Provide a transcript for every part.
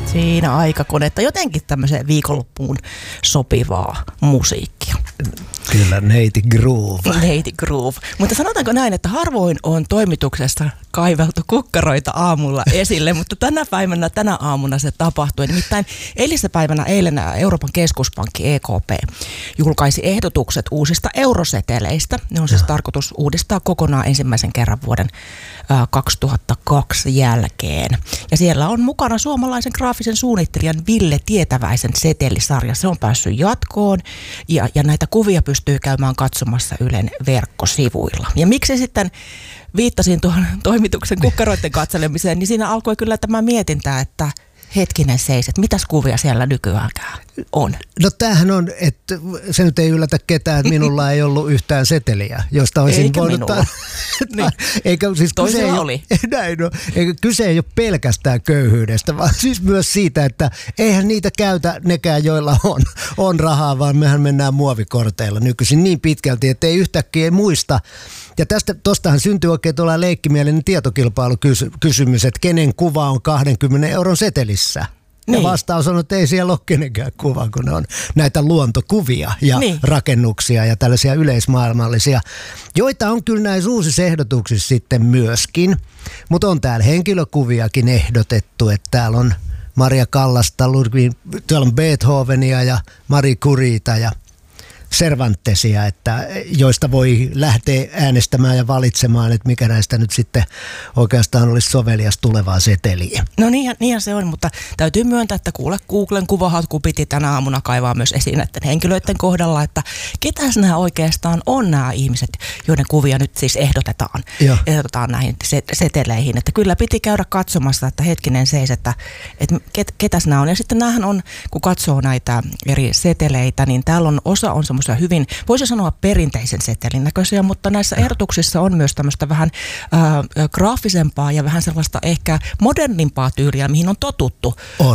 Siinä aikakonetta, jotenkin tämmöiseen viikonloppuun sopivaa musiikkia. Kyllä, neiti groove. Neiti groove. Mutta sanotaanko näin, että harvoin on toimituksessa kaiveltu kukkaroita aamulla esille, mutta tänä aamuna se tapahtui. Nimittäin eilen Euroopan keskuspankki EKP julkaisi ehdotukset uusista euroseteleistä. Ne on siis tarkoitus uudistaa kokonaan ensimmäisen kerran vuoden 2002 jälkeen. Ja siellä on mukana suomalaisen graafisen suunnittelijan Ville Tietäväisen setelisarja. Se on päässyt jatkoon ja näitä kuvia pystyy käymään katsomassa Ylen verkkosivuilla. Ja miksi sitten viittasin tuohon toimituksen kukkaroiden katselemiseen, niin siinä alkoi kyllä tämä mietintä, että hetkinen seis, että mitäs kuvia siellä nykyäänkään on? No tämähän on, että se nyt ei yllätä ketään, että minulla ei ollut yhtään seteliä, josta olisin eikä voinut... Niin. Eikä siis toisella oli. Eikä kyse ei ole pelkästään köyhyydestä, vaan siis myös siitä, että eihän niitä käytä nekään, joilla on rahaa, vaan mehän mennään muovikorteilla nykyisin niin pitkälti, että ei yhtäkkiä muista. Ja tostahan syntyy oikein tuolla leikkimielinen tietokilpailukysymys, että kenen kuva on 20 euron setelissä. Ja niin. Vastaus on, että ei siellä ole kenenkään kuva, kun ne on näitä luontokuvia ja rakennuksia ja tällaisia yleismaailmallisia, joita on kyllä näissä uusissa ehdotuksissa sitten myöskin. Mutta on täällä henkilökuviakin ehdotettu, että täällä on Maria Kallasta, täällä on Beethovenia ja Marie Curietä ja Cervantesia, joista voi lähteä äänestämään ja valitsemaan, että mikä näistä nyt sitten oikeastaan olisi sovelias tulevaa seteliä. No niinhän se on, mutta täytyy myöntää, että Googlen kuvahatku piti tänä aamuna kaivaa myös esiin näiden henkilöiden kohdalla, että ketäs nämä oikeastaan on nämä ihmiset, joiden kuvia nyt siis ehdotetaan näihin seteleihin. Että kyllä piti käydä katsomassa, että hetkinen seis, että ketäs nämä on. Ja sitten näähän on, kun katsoo näitä eri seteleitä, niin täällä on osa on semmoisia hyvin, voisi sanoa perinteisen setelin näköisiä, mutta näissä ehdotuksissa on myös tämmöistä vähän graafisempaa ja vähän sellaista ehkä modernimpaa tyyliä, mihin on totuttu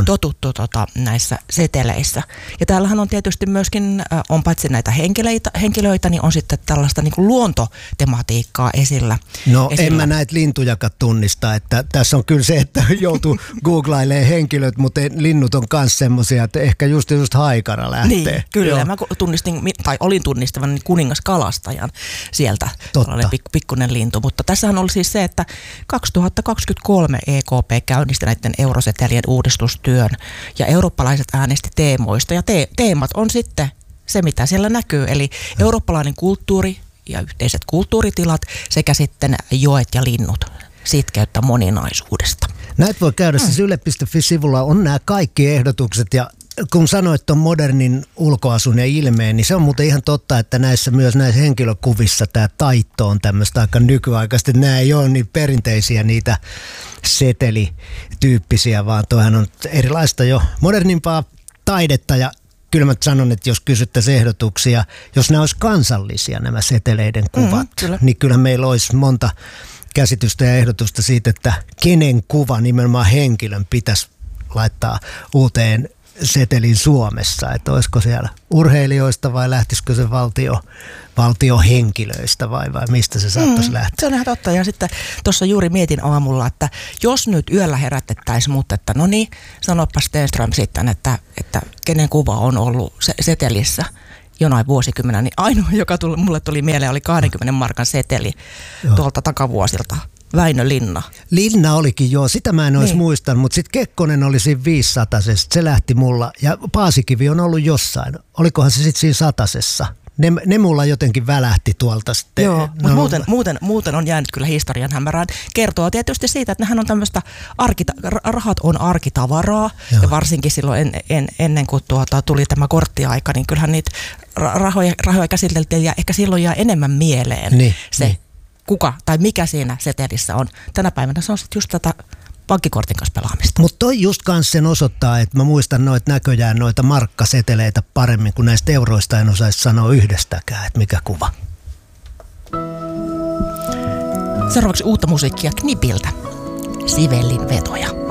näissä seteleissä. Ja täällähän on tietysti myöskin, on paitsi näitä henkilöitä, niin on sitten tällaista niin kuin luontotematiikkaa esillä. No en mä näitä lintujakaan tunnista, että tässä on kyllä se, että joutuu googlailemaan henkilöt, mutta linnut on myös semmoisia, että ehkä just haikara lähtee. Niin, kyllä. Mä olin tunnistavan kuningaskalastajan sieltä, tällainen pikkuinen lintu, mutta tässähän oli siis se, että 2023 EKP käynnisti näiden eurosetelien uudistustyön ja eurooppalaiset äänesti teemoista ja teemat on sitten se, mitä siellä näkyy, eli eurooppalainen kulttuuri ja yhteiset kulttuuritilat sekä sitten joet ja linnut sitkeyttä moninaisuudesta. Näitä voi käydä siis yle.fi-sivulla, on nämä kaikki ehdotukset ja kun sanoit tuon modernin ulkoasun ja ilmeen, niin se on muuten ihan totta, että näissä henkilökuvissa tämä taitto on tämmöistä aika nykyaikaista. Nämä ei ole niin perinteisiä niitä setelityyppisiä, vaan toihan on erilaista jo modernimpaa taidetta ja kyllä mä sanon, että jos kysyttäisiin ehdotuksia, jos nämä olisi kansallisia nämä seteleiden kuvat, niin kyllä meillä olisi monta käsitystä ja ehdotusta siitä, että kenen kuva nimenomaan henkilön pitäisi laittaa uuteen setelin Suomessa, että olisiko siellä urheilijoista vai lähtisikö se valtiohenkilöistä vai mistä se saattaisi lähteä. Se on ihan totta ja sitten tuossa juuri mietin aamulla, että jos nyt yöllä herätettäisiin, mutta että no niin, sanoppa Stenström sitten, että kenen kuva on ollut setelissä jonain vuosikymmenä, niin ainoa, joka mulle tuli mieleen, oli 20 markan seteli tuolta takavuosilta. Väinö Linna. Linna olikin sitä mä en olisi muistanut, mutta sitten Kekkonen oli siinä 500, se lähti mulla ja Paasikivi on ollut jossain. Olikohan se sitten siinä 100-sessa? Ne mulla jotenkin välähti tuolta sitten. Joo, mutta muuten on jäänyt kyllä historian hämärään. Kertoo tietysti siitä, että nehän on tämmöistä, rahat on arkitavaraa. Joo. Ja varsinkin silloin ennen kuin tuli tämä korttiaika, niin kyllähän niitä rahoja käsiteltiin ja ehkä silloin jää enemmän mieleen kuka tai mikä siinä setelissä on. Tänä päivänä se on sitten just tätä pankkikortin kanssa pelaamista. Mutta toi just kans sen osoittaa, että mä muistan näköjään noita markkaseteleitä paremmin, kuin näistä euroista en osaisi sanoa yhdestäkään, että mikä kuva. Seuraavaksi uutta musiikkia Knipiltä. Sivellin vetoja.